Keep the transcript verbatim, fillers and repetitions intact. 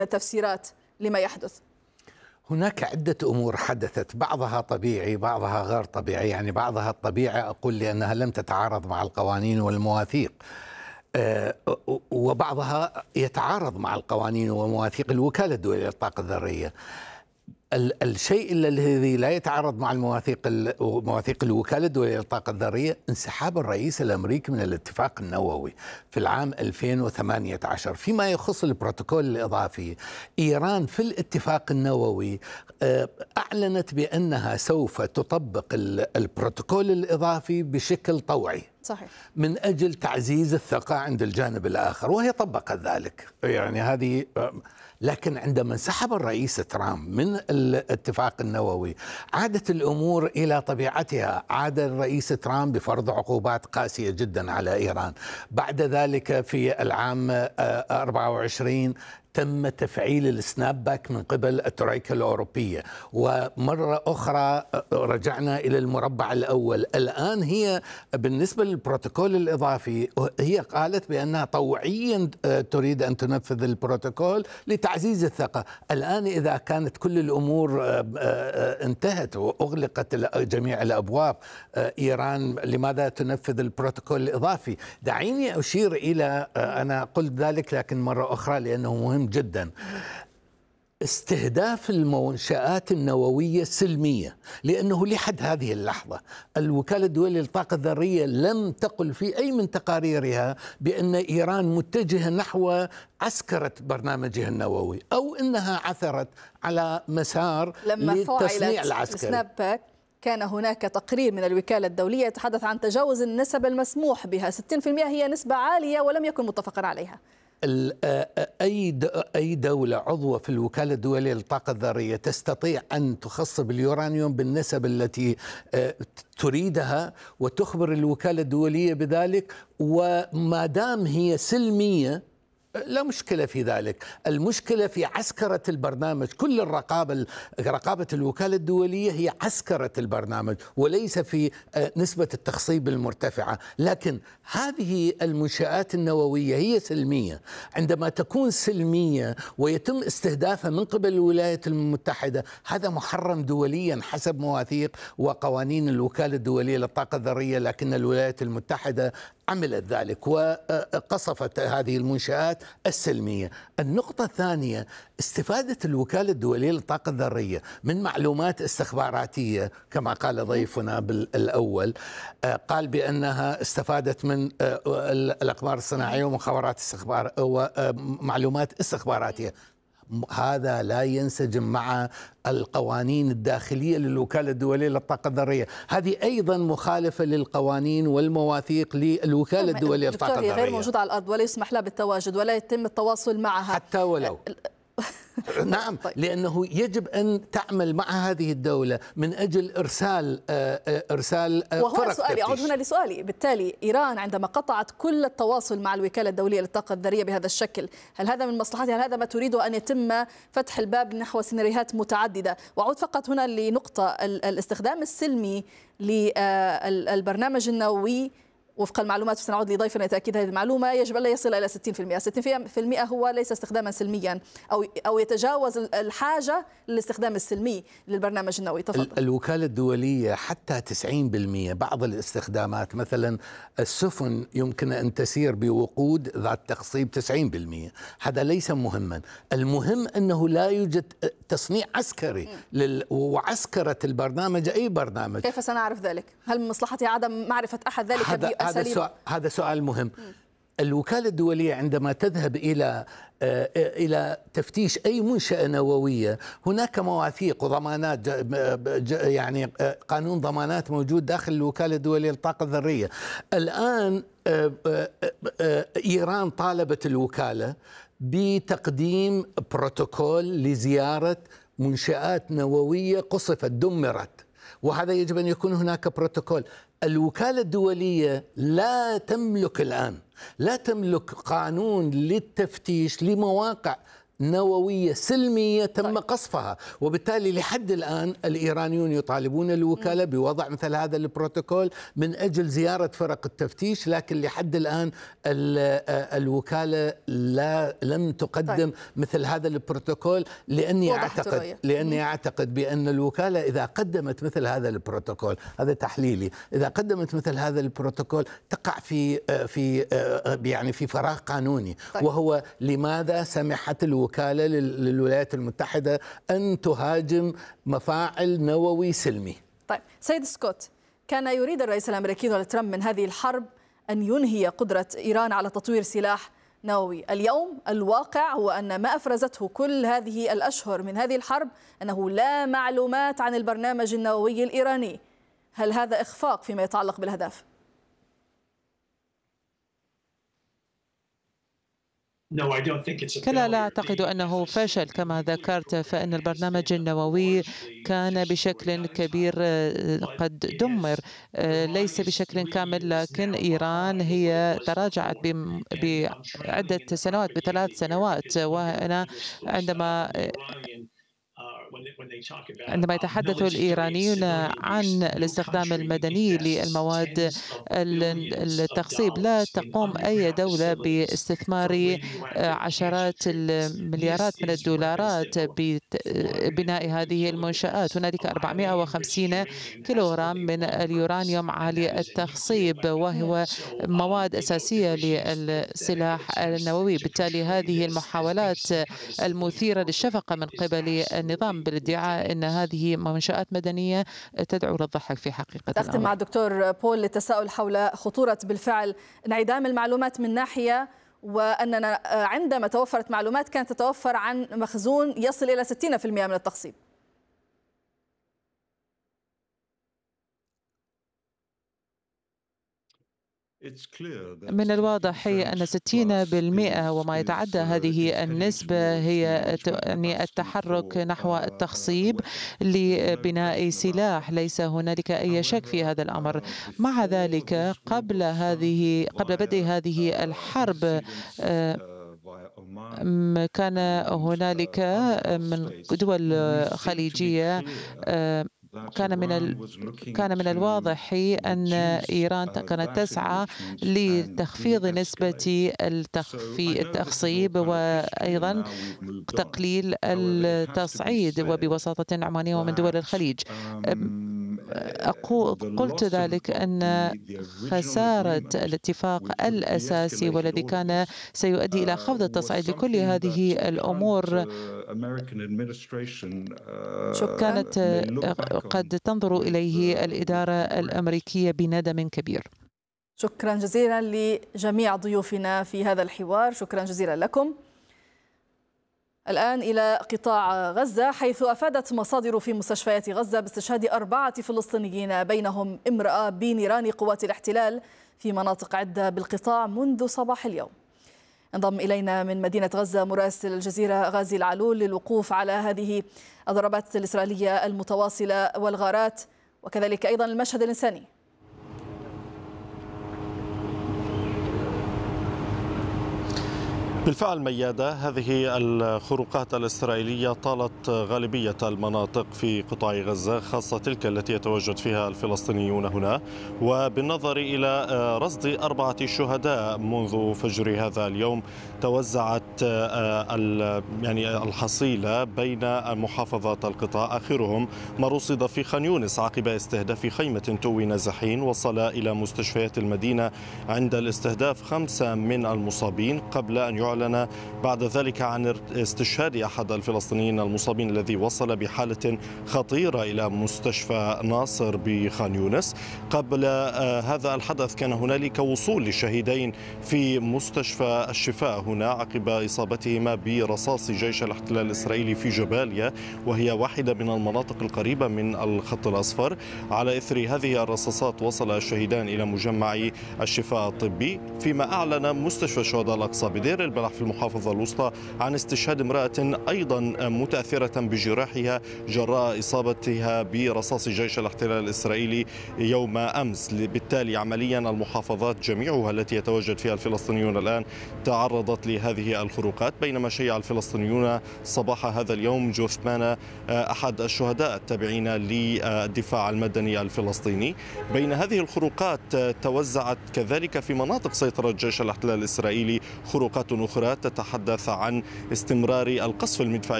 تفسيرات لما يحدث؟ هناك عدة أمور حدثت، بعضها طبيعي بعضها غير طبيعي. يعني بعضها الطبيعي أقول لأنها لم تتعارض مع القوانين والمواثيق، أه وبعضها يتعارض مع القوانين ومواثيق الوكالة الدولية للطاقة الذرية. الشيء الذي لا يتعارض مع المواثيق مواثيق الوكالة الدولية للطاقة الذرية انسحاب الرئيس الأمريكي من الاتفاق النووي في العام ألفين وثمانية عشر. فيما يخص البروتوكول الإضافي، إيران في الاتفاق النووي أعلنت بأنها سوف تطبق البروتوكول الإضافي بشكل طوعي، صحيح، من أجل تعزيز الثقة عند الجانب الآخر، وهي طبقت ذلك. يعني هذه، لكن عندما انسحب الرئيس ترامب من الاتفاق النووي عادت الأمور إلى طبيعتها. عاد الرئيس ترامب بفرض عقوبات قاسية جدا على إيران. بعد ذلك في العام أربعة وعشرين تم تفعيل السناب باك من قبل الترويكا الأوروبية، ومرة أخرى رجعنا إلى المربع الأول. الآن هي بالنسبة للبروتوكول الإضافي هي قالت بأنها طوعيا تريد أن تنفذ البروتوكول لتعزيز الثقة. الآن إذا كانت كل الأمور انتهت وأغلقت جميع الأبواب، إيران لماذا تنفذ البروتوكول الإضافي؟ دعيني أشير إلى، أنا قلت ذلك لكن مرة أخرى لأنه مهم جدا، استهداف المنشآت النووية سلمية، لأنه لحد هذه اللحظة الوكالة الدولية للطاقة الذرية لم تقل في أي من تقاريرها بأن إيران متجهة نحو عسكرة برنامجها النووي أو أنها عثرت على مسار للتصنيع العسكري. كان هناك تقرير من الوكالة الدولية يتحدث عن تجاوز النسب المسموح بها، ستين بالمئة هي نسبة عالية ولم يكن متفقا عليها. أي أي دولة عضوة في الوكالة الدولية للطاقة الذرية تستطيع أن تخصب اليورانيوم بالنسب التي تريدها وتخبر الوكالة الدولية بذلك، وما دام هي سلمية لا مشكلة في ذلك. المشكلة في عسكرة البرنامج. كل الرقابة رقابة الوكالة الدولية هي عسكرة البرنامج وليس في نسبة التخصيب المرتفعة. لكن هذه المنشآت النووية هي سلمية. عندما تكون سلمية ويتم استهدافها من قبل الولايات المتحدة هذا محرم دوليا حسب مواثيق وقوانين الوكالة الدولية للطاقة الذرية، لكن الولايات المتحدة عملت ذلك وقصفت هذه المنشآت السلمية. النقطة الثانية، استفادة الوكالة الدولية للطاقة الذرية من معلومات استخباراتية كما قال ضيفنا بالأول، قال بأنها استفادت من الأقمار الصناعية ومخابرات استخبار ومعلومات استخباراتية. هذا لا ينسجم مع القوانين الداخلية للوكالة الدولية للطاقة الذرية. هذه أيضا مخالفة للقوانين والمواثيق للوكالة الدولية للطاقة الذرية. غير موجودة على الأرض ولا يسمح لها بالتواجد ولا يتم التواصل معها حتى ولو نعم، لأنه يجب أن تعمل مع هذه الدولة من أجل إرسال إرسال وهو سؤالي، أعود هنا لسؤالي. بالتالي إيران عندما قطعت كل التواصل مع الوكالة الدولية للطاقة الذرية بهذا الشكل، هل هذا من مصلحتها؟ هل هذا ما تريد أن يتم فتح الباب نحو سيناريوهات متعددة؟ وأعود فقط هنا لنقطة الاستخدام السلمي للبرنامج النووي. وفق المعلومات سنعود لضيفنا لتأكيد هذه المعلومة، يجب أن لا يصل إلى ستين بالمئة. ستين بالمئة هو ليس استخداما سلميا أو أو يتجاوز الحاجة للاستخدام السلمي للبرنامج النووي. تفضل. الوكالة الدولية حتى تسعين بالمئة بعض الاستخدامات، مثلا السفن يمكن أن تسير بوقود ذات تخصيب تسعين بالمئة، هذا ليس مهما. المهم أنه لا يوجد تصنيع عسكري لل... وعسكرة البرنامج أي برنامج. كيف سنعرف ذلك؟ هل من مصلحتي عدم معرفة أحد ذلك؟ هذا هذا سؤال, هذا سؤال مهم. م. الوكالة الدولية عندما تذهب إلى إلى تفتيش أي منشأة نووية هناك مواثيق وضمانات، يعني قانون ضمانات موجود داخل الوكالة الدولية للطاقة الذرية. الآن إيران طالبت الوكالة بتقديم بروتوكول لزيارة منشآت نووية قصفت دمرت، وهذا يجب أن يكون هناك بروتوكول. الوكالة الدولية لا تملك الآن لا تملك قانون للتفتيش لمواقع نووية سلمية تم قصفها، وبالتالي لحد الآن الإيرانيون يطالبون الوكالة بوضع مثل هذا البروتوكول من أجل زيارة فرق التفتيش، لكن لحد الآن الوكالة لا لم تقدم طيب. مثل هذا البروتوكول، لأني أعتقد لأني أعتقد بأن الوكالة إذا قدمت مثل هذا البروتوكول، هذا تحليلي، إذا قدمت مثل هذا البروتوكول تقع في في يعني في فراغ قانوني طيب. وهو لماذا سمحت الوكالة للولايات المتحدة أن تهاجم مفاعل نووي سلمي؟ طيب سيد سكوت، كان يريد الرئيس الأمريكي دونالد ترامب من هذه الحرب أن ينهي قدرة إيران على تطوير سلاح نووي. اليوم الواقع هو أن ما أفرزته كل هذه الأشهر من هذه الحرب أنه لا معلومات عن البرنامج النووي الإيراني. هل هذا إخفاق فيما يتعلق بالأهداف؟ كلا، لا أعتقد أنه فشل كما ذكرت، فإن البرنامج النووي كان بشكل كبير قد دمر، ليس بشكل كامل، لكن إيران هي تراجعت بعدة سنوات، بثلاث سنوات. وأنا عندما عندما يتحدث الإيرانيون عن الاستخدام المدني للمواد التخصيب، لا تقوم أي دولة باستثمار عشرات المليارات من الدولارات ببناء هذه المنشآت. هنالك أربعمائة وخمسين كيلوغرام من اليورانيوم عالي التخصيب، وهو مواد أساسية للسلاح النووي. بالتالي هذه المحاولات المثيرة للشفقة من قبل النظام بالادعاء أن هذه منشآت مدنية تدعو للضحك في حقيقة الأمر. أختم مع الدكتور بول للتساؤل حول خطورة بالفعل انعدام المعلومات من ناحية، وأننا عندما توفرت معلومات كانت تتوفر عن مخزون يصل إلى ستين بالمئة من التخصيب. من الواضح أن ستين بالمئة وما يتعدى هذه النسبة هي يعني التحرك نحو التخصيب لبناء سلاح، ليس هنالك أي شك في هذا الأمر. مع ذلك قبل هذه قبل بدء هذه الحرب كان هنالك من دول خليجية كان من ال... كان من الواضح أن إيران كانت تسعى لتخفيض نسبة التخفي التخصيب وأيضا تقليل التصعيد، وبوساطة عمانية ومن دول الخليج. أقول قلت ذلك أن خسارة الاتفاق الأساسي والذي كان سيؤدي إلى خفض التصعيد لكل هذه الأمور كانت قد تنظر إليه الإدارة الأمريكية بندم كبير. شكرا جزيلا لجميع ضيوفنا في هذا الحوار، شكرا جزيلا لكم. الآن إلى قطاع غزة، حيث أفادت مصادر في مستشفيات غزة باستشهاد أربعة فلسطينيين بينهم امرأة بنيران قوات الاحتلال في مناطق عدة بالقطاع منذ صباح اليوم. انضم إلينا من مدينة غزة مراسل الجزيرة غازي العلول للوقوف على هذه الضربات الإسرائيلية المتواصلة والغارات وكذلك أيضا المشهد الإنساني. بالفعل ميادة، هذه الخروقات الإسرائيلية طالت غالبية المناطق في قطاع غزة، خاصة تلك التي يتواجد فيها الفلسطينيون هنا، وبالنظر إلى رصد أربعة شهداء منذ فجر هذا اليوم توزعت يعني الحصيلة بين محافظات القطاع، آخرهم ما رصد في خان يونس عقب استهداف خيمة توي نازحين. وصل إلى مستشفيات المدينة عند الاستهداف خمسة من المصابين، قبل أن يعلن أعلن بعد ذلك عن استشهاد أحد الفلسطينيين المصابين الذي وصل بحالة خطيرة إلى مستشفى ناصر بخان يونس. قبل هذا الحدث كان هنالك وصول لشهيدين في مستشفى الشفاء هنا عقب إصابتهما برصاص جيش الاحتلال الإسرائيلي في جباليا، وهي واحدة من المناطق القريبة من الخط الأصفر. على إثر هذه الرصاصات وصل الشهيدان إلى مجمع الشفاء الطبي، فيما أعلن مستشفى شهداء الأقصى بدير البلد البلح في المحافظة الوسطى عن استشهاد امرأة أيضا متأثرة بجراحها جراء إصابتها برصاص جيش الاحتلال الإسرائيلي يوم أمس. بالتالي عمليا المحافظات جميعها التي يتواجد فيها الفلسطينيون الآن تعرضت لهذه الخروقات، بينما شيع الفلسطينيون صباح هذا اليوم جثمان أحد الشهداء التابعين للدفاع المدني الفلسطيني. بين هذه الخروقات توزعت كذلك في مناطق سيطرة جيش الاحتلال الإسرائيلي خروقات أخرى تتحدث عن استمرار القصف المدفعي